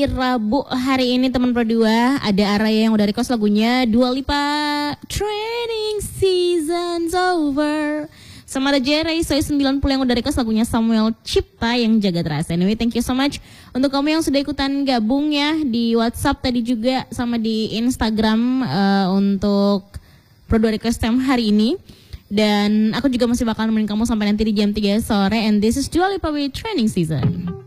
Rabu hari ini teman berdua ada Araya yang udah request lagunya Dua Lipa Training Season's Over. Sama ada Jerry Soy 90 yang udah request lagunya Samuel Cipta yang Jaga Terasa. Anyway, thank you so much untuk kamu yang sudah ikutan gabung ya di WhatsApp tadi juga sama di Instagram untuk berdua request time hari ini. Dan aku juga masih bakal nemenin kamu sampai nanti di jam 3 sore. And this is Dua Lipa with Training Season.